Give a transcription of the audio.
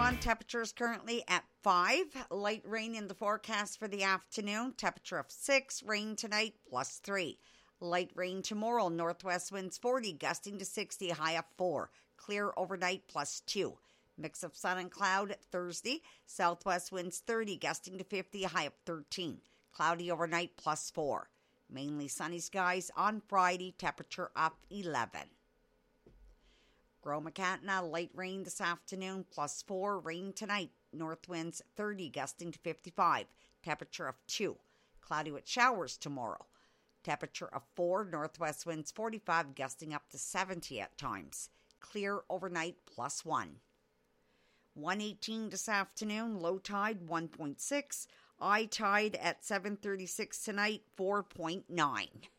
Vaughan, temperatures currently at 5. Light rain in the forecast for the afternoon. Temperature of 6. Rain tonight, +3. Light rain tomorrow. Northwest winds 40, gusting to 60, high of 4. Clear overnight, +2. Mix of sun and cloud Thursday. Southwest winds 30, gusting to 50, high of 13. Cloudy overnight, +4. Mainly sunny skies on Friday, temperature up 11. Gromacatna, light rain this afternoon, +4. Rain tonight. North winds 30, gusting to 55. Temperature of 2. Cloudy with showers tomorrow. Temperature of 4. Northwest winds 45, gusting up to 70 at times. Clear overnight, +1. 1:18 this afternoon. Low tide 1.6. High tide at 7:36 tonight, 4.9.